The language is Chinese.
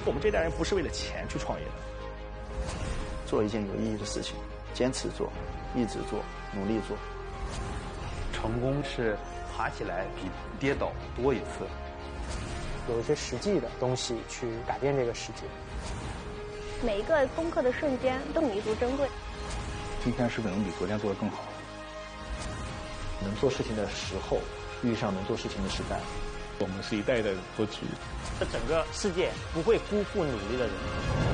我们这代人不是为了钱去创业的， 做一件有意义的事情，坚持做，一直做，努力做。 成功是爬起来比跌倒多一次。 有一些实际的东西去改变这个世界。 每一个攻克的瞬间都弥足珍贵。 今天是不是能比昨天做得更好？ 能做事情的时候，遇上能做事情的时代。 我们是一代一代的夺取。 这整个世界不会辜负努力的人。